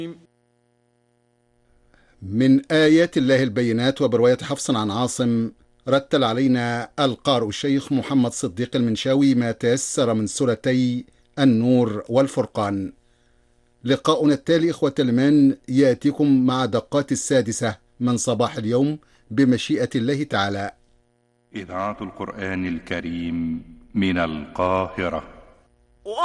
من آيات الله البينات، وبرواية حفص عن عاصم، رتل علينا القارئ الشيخ محمد صديق المنشاوي ما تيسر من سورتي النور والفرقان. لقاؤنا التالي إخوة الإيمان يأتيكم مع دقات 6 من صباح اليوم بمشيئة الله تعالى. إذاعة القرآن الكريم من القاهرة.